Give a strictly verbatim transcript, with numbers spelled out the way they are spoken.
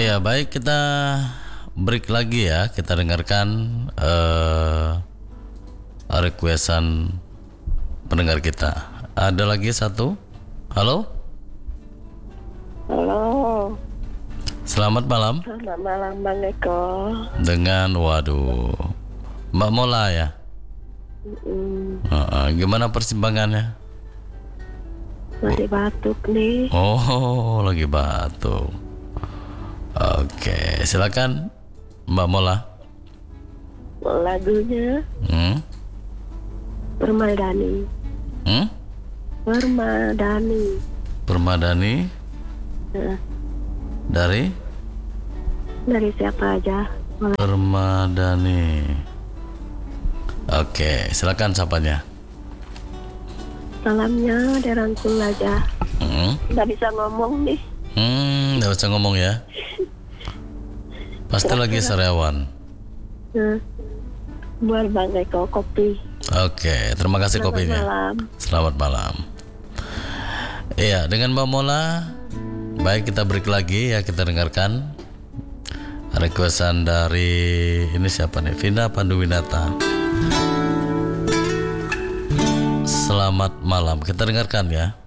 Iya, baik, kita break lagi ya. Kita dengarkan uh, requestan pendengar kita. Ada lagi satu. Halo. Halo. Selamat malam. Selamat malam Bang Eko. Dengan waduh, Mbak Mola ya. Mm, Uh, uh, gimana persimpangannya? masih batuk nih. Oh, lagi batuk. Oke, silakan Mbak Mola. Lagunya Hmm? Permadani. Hmm? Permadani. Permadani Nah, dari dari siapa aja? Boleh. Permadani. Oke, silakan sapanya. Salamnya dirangkul aja. Hmm? Nggak bisa ngomong nih. Hmm, nggak usah ngomong ya. Pasti lagi sariawan. Nah, buat Bang Eko kopi. Oke, terima kasih Selamat kopinya. malam. Selamat malam. Iya, dengan Mbak Mola. Baik, kita break lagi ya, kita dengarkan requestan dari ini siapa nih? Vina Panduwinata. Selamat malam. Kita dengarkan ya.